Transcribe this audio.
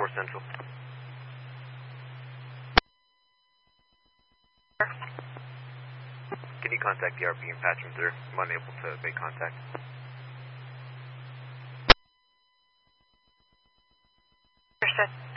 Central. Can you contact the RP and patch them through? I'm unable to make contact. Understood.